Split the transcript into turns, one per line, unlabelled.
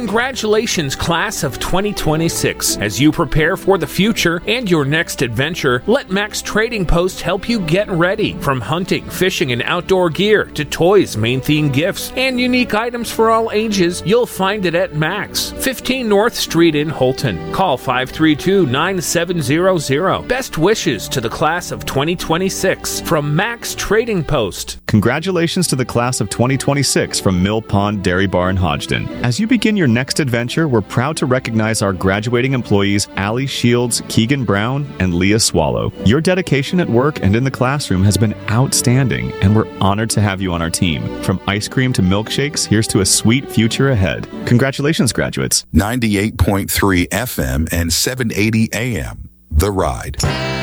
Congratulations, class of 2026. As you prepare for the future and your next adventure, let Max Trading Post help you get ready. From hunting, fishing, and outdoor gear to toys, main theme gifts, and unique items for all ages, you'll find it at Max, 15 North Street in Holton. Call 532-9700. Best wishes to the class of 2026 from Max Trading Post.
Congratulations to the class of 2026 from Mill Pond Dairy Bar in Hodgdon. As you begin your next adventure, we're proud to recognize our graduating employees Allie Shields, Keegan Brown, and Leah Swallow. Your dedication at work and in the classroom has been outstanding, and we're honored to have you on our team. From ice cream to milkshakes, here's to a sweet future ahead. Congratulations, graduates.
98.3 FM and 780 AM. The Ride.